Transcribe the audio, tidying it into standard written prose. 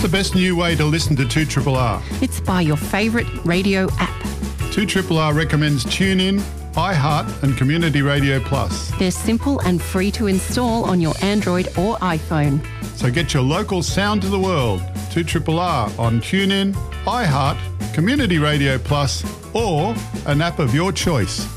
the best new way to listen to 2RRR? It's by your favourite radio app. 2RRR recommends TuneIn, iHeart and Community Radio Plus. They're simple and free to install on your Android or iPhone. So get your local sound to the world. 2RRR on TuneIn, iHeart, Community Radio Plus or an app of your choice.